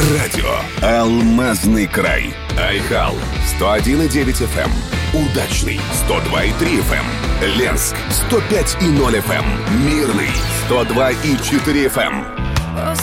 Радио «Алмазный край». Айхал 101,9 FM. Удачный 102,3 FM. Ленск 105,0 FM. Мирный 102,4 FM.